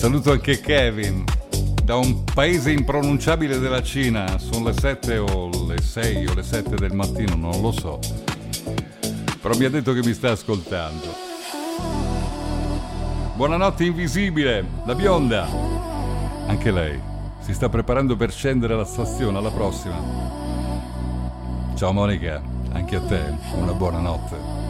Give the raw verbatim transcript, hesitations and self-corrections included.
Saluto anche Kevin da un paese impronunciabile della Cina. Sono le sette o le sei o le sette del mattino, non lo so, però mi ha detto che mi sta ascoltando. Buonanotte invisibile, la bionda, anche lei si sta preparando per scendere alla stazione. Alla prossima. Ciao Monica, anche a te una buona notte.